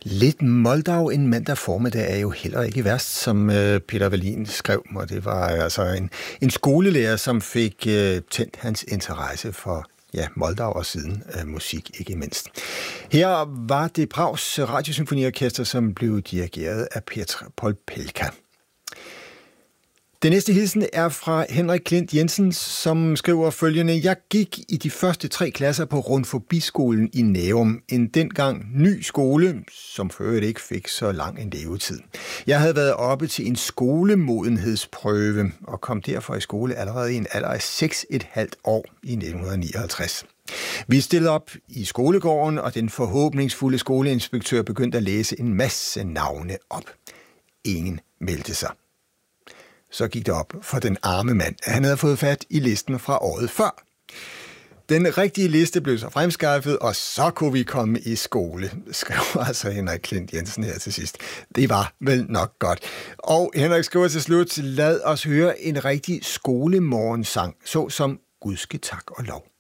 Lidt Moldau en mandag formiddag er jo heller ikke værst, som Peter Wallin skrev, og det var altså en skolelærer, som fik tændt hans interesse for Moldau og siden musik, ikke mindst. Her var det Prags Radiosymfoniorkester, som blev dirigeret af Petr Popelka. Den næste hilsen er fra Henrik Klint Jensen, som skriver følgende: Jeg gik i de første 3 klasser på Rundforbiskolen i Nærum, en dengang ny skole, som for øvrigt ikke fik så lang en levetid. Jeg havde været oppe til en skolemodenhedsprøve og kom derfor i skole allerede i en alder af 6,5 år i 1959. Vi stillede op i skolegården, og den forhåbningsfulde skoleinspektør begyndte at læse en masse navne op. Ingen meldte sig. Så gik det op for den arme mand, at han havde fået fat i listen fra året før. Den rigtige liste blev så fremskaffet, og så kunne vi komme i skole, skrev altså Henrik Klint Jensen her til sidst. Det var vel nok godt. Og Henrik skriver til slut: lad os høre en rigtig skolemorgensang, såsom Gud ske tak og lov.